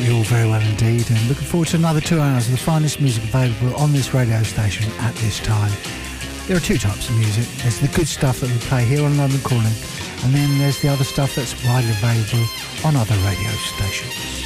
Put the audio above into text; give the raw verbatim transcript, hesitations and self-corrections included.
you all very well indeed, and looking forward to another two hours of the finest music available on this radio station at this time. There are two types of music. There's the good stuff that we play here on London Calling, and then there's the other stuff that's widely available on other radio stations.